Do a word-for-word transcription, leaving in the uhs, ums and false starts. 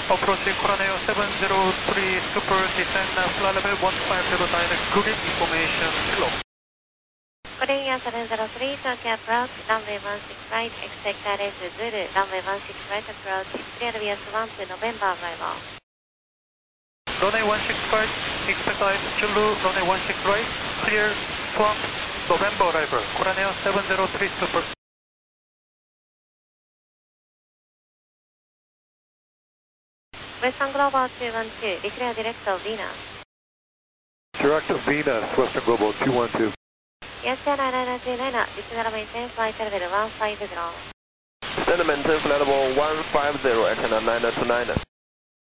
Approaching Coroneo seven zero three Super descend flight level one five zero direct grid information below. Coroneo seven zero three Tokyo approach runway one six right, expect direct Zulu, runway one six right approach, clear via Swan to November arrival. Runway one six right, expect direct Zulu, runway one six right, clear Swan, November arrival, Coroneo seven zero three Super. Western Global two one two, declare direct of Venus. Direct of Venus, Western Global two one two. Yes, nine nine two nine, descend maintain flight level one five zero. Descend maintain flight level one five zero, antenna nine two nine.